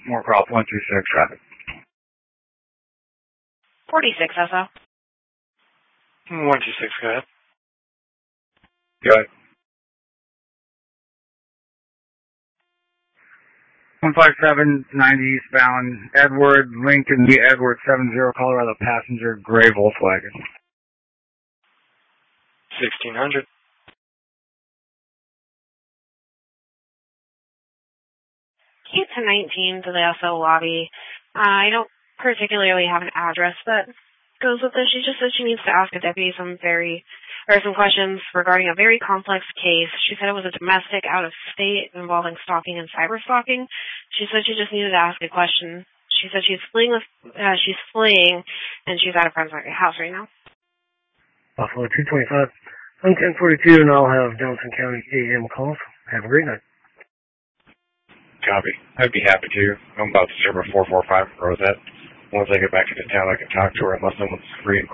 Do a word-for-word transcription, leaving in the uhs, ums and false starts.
More crop one two six traffic. forty-six S O. one two six, go ahead. Go ahead. one five seven ninety eastbound, Edward, Lincoln, D. Edward, seven zero, Colorado, passenger, gray Volkswagen. sixteen hundred. Kate to nineteen to the S O lobby. Uh, I don't particularly have an address that goes with this. She just said she needs to ask a deputy some very, or some questions regarding a very complex case. She said it was a domestic out of state involving stalking and cyber stalking. She said she just needed to ask a question. She said she's fleeing with, uh, she's fleeing and she's at a friend's house right now. Buffalo two twenty-five. I'm ten forty-two and I'll have Johnson County A M calls. Have a great night. Copy. I'd be happy to. I'm about to serve a four four five Rosette. Once I get back to the town, I can talk to her unless someone's free.